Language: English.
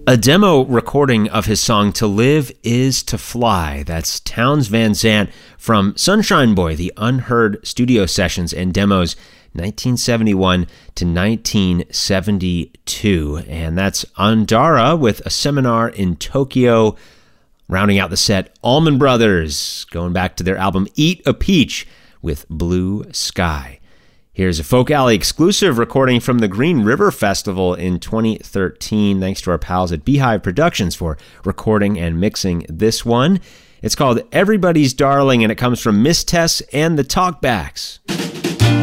A demo recording of his song To Live Is to Fly. That's Townes Van Zandt from Sunshine Boy, the Unheard studio sessions and demos 1971 to 1972. And that's Andara with A Seminar in Tokyo. Rounding out the set, Allman Brothers, going back to their album Eat a Peach with Blue Sky. Here's a Folk Alley exclusive recording from the Green River Festival in 2013. Thanks to our pals at Beehive Productions for recording and mixing this one. It's called Everybody's Darling, and it comes from Miss Tess and the Talkbacks.